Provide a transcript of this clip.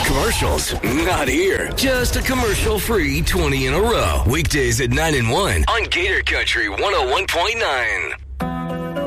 commercials. Not here. Just a commercial-free 20 in a row. Weekdays at 9 and 1 on Gator Country 101.9.